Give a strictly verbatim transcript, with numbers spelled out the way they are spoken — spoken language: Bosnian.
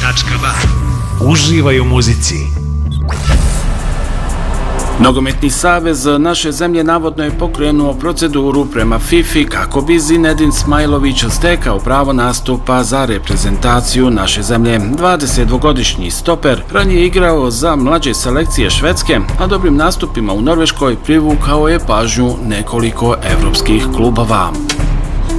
tačka ba. Uživaj u muzici. Nogometni savez naše zemlje navodno je pokrenuo proceduru prema fifi kako bi Zinedin Smajlović stekao pravo nastupa za reprezentaciju naše zemlje. dvadesetdvogodišnji stoper ranije igrao za mlađe selekcije Švedske, a dobrim nastupima u Norveškoj privukao je pažnju nekoliko evropskih klubova.